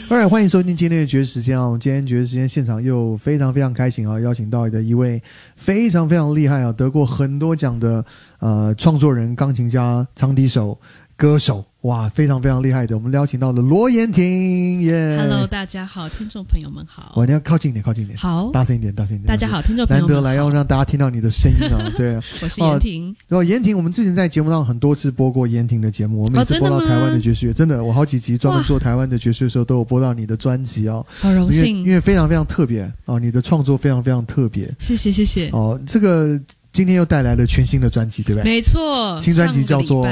Alright， 欢迎收听今天的爵士时间啊！我们今天爵士时间现场又非常非常开心啊，邀请到的一位非常非常厉害啊，得过很多奖的创作人、钢琴家、长笛手、歌手，哇，非常非常厉害的。我们邀请到了罗妍婷耶。 Hello， 大家好，听众朋友们好。 哇，你要靠近一点，靠近一点， 好， 大声一点，大声一点。 大家好，听众朋友们好。 难得来要让大家听到你的声音啊，对啊。 我是妍婷。 妍婷，我们之前在节目上很多次播过妍婷的节目，我每次播到台湾的爵士乐，真的，我好几集专门做台湾的爵士的时候，都有播到你的专辑哦。 好荣幸， 因为非常非常特别哦，你的创作非常非常特别。 谢谢谢谢。 哦，这个今天又带来了全新的专辑，对不对？ 没错， 新专辑叫做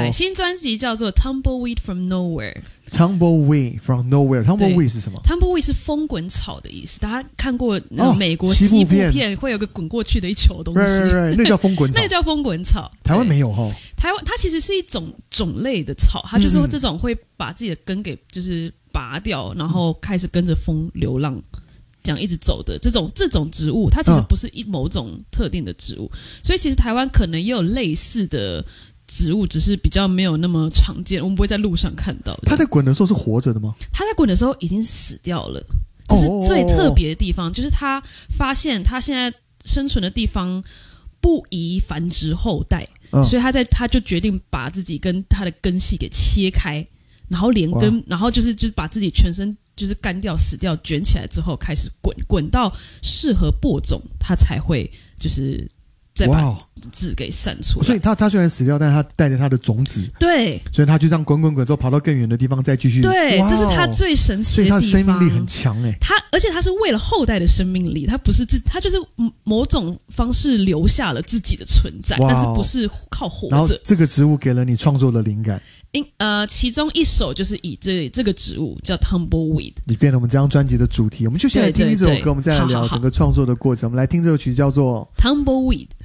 Tumbleweed from Nowhere。Tumbleweed from Nowhere。Tumbleweed 是什么 ？Tumbleweed 是风滚草的意思。大家看过美国西部片会有个滚过去的一球东西， 那叫风滚草。 那个叫风滚草。 台湾没有哈。 台湾它其实是一种类的草，它就是这种会把自己的根给就是拔掉，然后开始跟着风流浪。这样一直走的这种植物，它其实不是某种特定的植物，所以其实台湾可能也有类似的植物，只是比较没有那么常见，我们不会在路上看到。 它在滚的时候是活着的吗？ 它在滚的时候已经死掉了，这是最特别的地方，就是他发现他现在生存的地方不宜繁殖后代，所以他就决定把自己跟他的根系给切开，然后连根，然后就是把自己全身。就是干掉、死掉、卷起来之后，开始滚到适合播种，它才会就是再把籽给散出来。 所以它虽然死掉，但是它带着它的种子， 对， 所以它就这样滚之后跑到更远的地方再继续。 对，这是它最神奇的地方。 所以它的生命力很强哎。 而且它是为了后代的生命力，它不是它就是某种方式留下了自己的存在，但是不是靠活着。 然后这个植物给了你创作的灵感。 其中一首就是以这个植物叫 Tumbleweed， 你变成我们这张专辑的主题。我们就先来听这首歌，我们再来聊整个创作的过程。我们来听这首曲叫做 Tumbleweed。